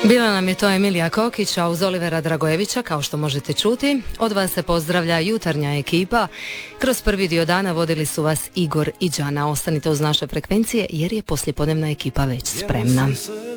Bila nam je to Emilija Kokić, a uz Olivera Dragojevića, kao što možete čuti, od vas se pozdravlja jutarnja ekipa. Kroz prvi dio dana vodili su vas Igor i Đana. Ostanite uz naše frekvencije jer je poslijepodnevna ekipa već spremna.